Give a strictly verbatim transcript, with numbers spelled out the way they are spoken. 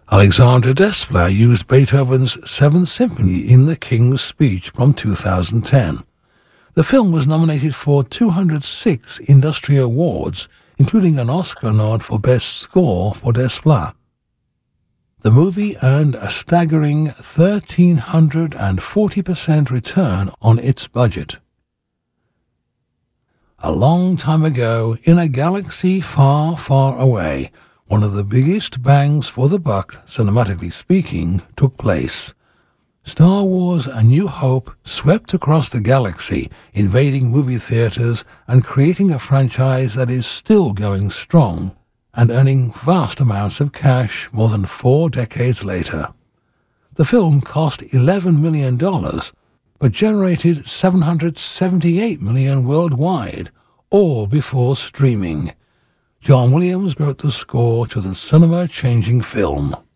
Alexander Desplat used Beethoven's Seventh Symphony in The King's Speech from two thousand ten. The film was nominated for two hundred six industry awards, including an Oscar nod for Best Score for Desplat. The movie earned a staggering one thousand three hundred forty percent return on its budget. A long time ago, in a galaxy far, far away, one of the biggest bangs for the buck, cinematically speaking, took place. Star Wars A New Hope swept across the galaxy, invading movie theaters and creating a franchise that is still going strong and earning vast amounts of cash more than four decades later. The film cost eleven million dollars, but generated seven hundred seventy-eight million dollars worldwide, all before streaming. John Williams wrote the score to the cinema-changing film.